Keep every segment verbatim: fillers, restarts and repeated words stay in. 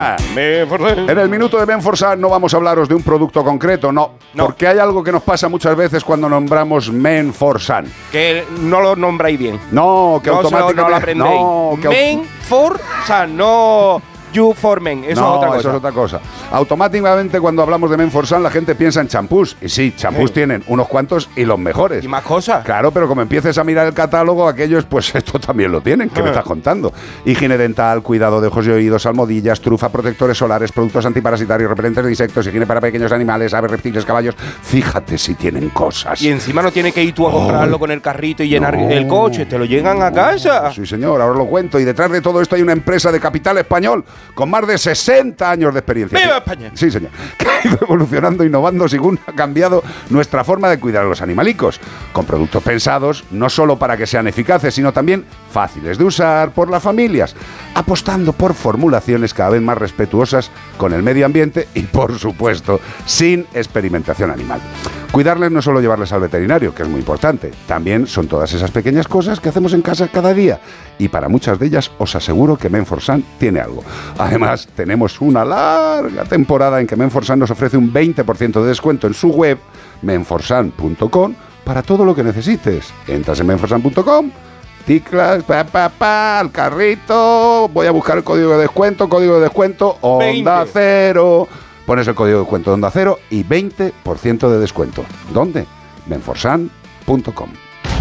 En el minuto de Menforsan no vamos a hablaros de un producto concreto, no, no, porque hay algo que nos pasa muchas veces cuando nombramos Menforsan. Que no lo nombráis bien. No, que no automáticamente... No lo aprendéis. No, que Menforsan, no... You for Men, eso no, es otra cosa. Eso es otra cosa. Automáticamente cuando hablamos de Menforsan la gente piensa en champús. Y sí, champús sí. Tienen unos cuantos y los mejores. Y más cosas. Claro, pero como empieces a mirar el catálogo, aquellos, pues esto también lo tienen. ¿Qué me estás contando? Higiene dental, cuidado de ojos y oídos, almohadillas, trufa, protectores solares, productos antiparasitarios, repelentes de insectos, higiene para pequeños animales, aves, reptiles, caballos. Fíjate si tienen cosas. Y encima no tienes que ir tú a comprarlo oh, con el carrito y llenar no, el coche. Te lo llegan a casa. Sí, señor, ahora lo cuento. Y detrás de todo esto hay una empresa de capital español con más de sesenta años de experiencia. ¡Viva España! Sí, señor. Que ha ido evolucionando, innovando, según ha cambiado nuestra forma de cuidar a los animalicos. Con productos pensados, no solo para que sean eficaces, sino también fáciles de usar por las familias. Apostando por formulaciones cada vez más respetuosas con el medio ambiente y, por supuesto, sin experimentación animal. Cuidarles no es solo llevarles al veterinario, que es muy importante. También son todas esas pequeñas cosas que hacemos en casa cada día. Y para muchas de ellas os aseguro que Menforsan tiene algo. Además, tenemos una larga temporada en que Menforsan nos ofrece un veinte por ciento de descuento en su web, menforsan punto com, para todo lo que necesites. Entras en menforsan punto com, ticlas, pa, pa, pa, al carrito, voy a buscar el código de descuento, código de descuento, Onda Cero. Pones el código de descuento de Onda Cero y veinte por ciento de descuento. ¿Dónde? menforsan punto com.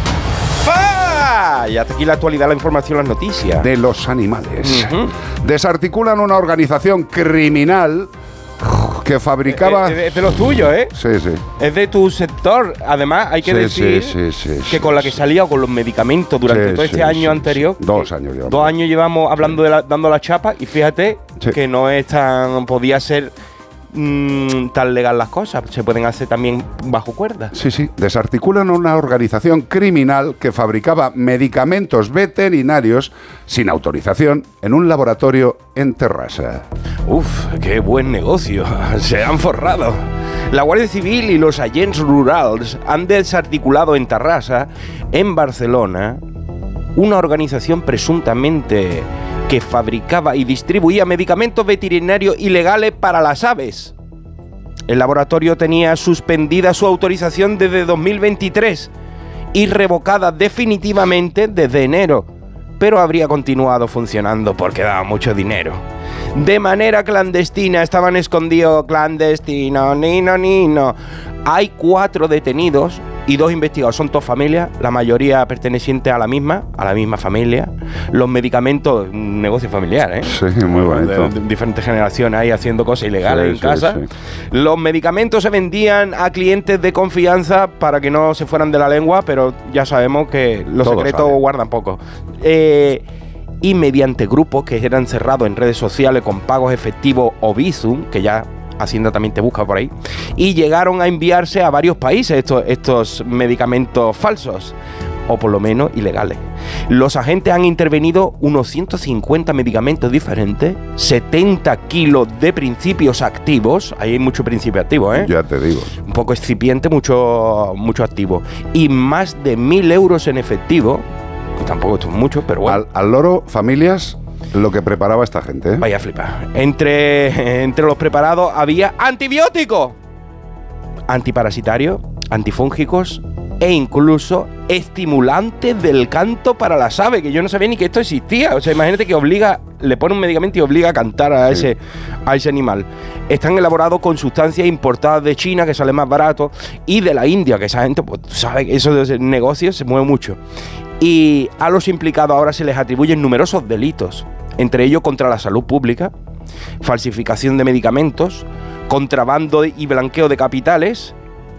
¡Ah! Y hasta aquí la actualidad, la información, las noticias. De los animales. Uh-huh. Desarticulan una organización criminal que fabricaba... Es de, es de lo tuyo, ¿eh? Sí, sí. Es de tu sector. Además, hay que sí, decir sí, sí, sí, que sí, con la que sí. salía con los medicamentos durante sí, todo este sí, año sí, anterior. Sí. Dos años llevamos. Dos años llevamos hablando de la, dando la chapa y fíjate sí. que no es tan... Podía ser... Mm, tan legal las cosas, se pueden hacer también bajo cuerda. Sí, sí, desarticulan una organización criminal que fabricaba medicamentos veterinarios sin autorización en un laboratorio en Terrassa. Uf, qué buen negocio, se han forrado. La Guardia Civil y los agents rurals han desarticulado en Terrassa, en Barcelona, una organización presuntamente que fabricaba y distribuía medicamentos veterinarios ilegales para las aves. El laboratorio tenía suspendida su autorización desde dos mil veintitrés y revocada definitivamente desde enero, pero habría continuado funcionando porque daba mucho dinero. De manera clandestina, estaban escondidos, clandestino, nino, nino. Hay cuatro detenidos y dos investigados, son todas familias, la mayoría pertenecientes a la misma, a la misma familia. Los medicamentos, un negocio familiar, ¿eh? Sí, muy bonito. De, de diferentes generaciones ahí haciendo cosas ilegales sí, en sí, casa. Sí. Los medicamentos se vendían a clientes de confianza para que no se fueran de la lengua, pero ya sabemos que los Todos secretos saben. guardan poco. Eh... Y mediante grupos que eran cerrados en redes sociales con pagos efectivos o Bizum, que ya Hacienda también te busca por ahí, y llegaron a enviarse a varios países estos, estos medicamentos falsos, o por lo menos ilegales. Los agentes han intervenido unos ciento cincuenta medicamentos diferentes, setenta kilos de principios activos, ahí hay mucho principio activo, ¿eh? Ya te digo. Un poco excipiente, mucho, mucho activo, y más de mil euros en efectivo. Tampoco esto es mucho, pero bueno. Al, al loro, familias, lo que preparaba esta gente, ¿eh? Vaya flipa. Entre, entre los preparados había antibióticos, antiparasitarios, antifúngicos e incluso estimulantes del canto para las aves, que yo no sabía ni que esto existía. O sea, imagínate que obliga, le pone un medicamento y obliga a cantar a, sí. ese, a ese animal. Están elaborados con sustancias importadas de China, que sale más barato, y de la India, que esa gente, pues, sabe que eso de negocios se mueve mucho. Y a los implicados ahora se les atribuyen numerosos delitos, entre ellos contra la salud pública, falsificación de medicamentos, contrabando y blanqueo de capitales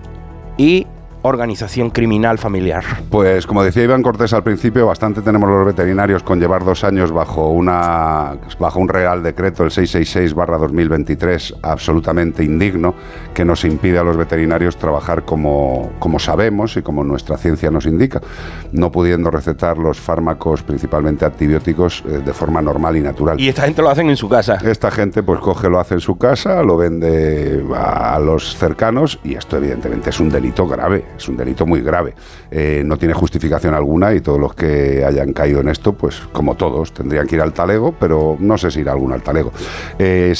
y organización criminal familiar. Pues como decía Iván Cortés al principio, bastante tenemos los veterinarios con llevar dos años bajo una bajo un real decreto, el seiscientos sesenta y seis barra dos mil veintitrés, absolutamente indigno, que nos impide a los veterinarios trabajar como, como sabemos y como nuestra ciencia nos indica, no pudiendo recetar los fármacos, principalmente antibióticos, eh, de forma normal y natural. Y esta gente lo hacen en su casa. Esta gente pues coge, lo hace en su casa, lo vende a los cercanos, y esto evidentemente es un delito grave. es un delito muy grave. Eh, no tiene justificación alguna y todos los que hayan caído en esto, pues como todos, tendrían que ir al talego, pero no sé si irá alguno al talego. Eh,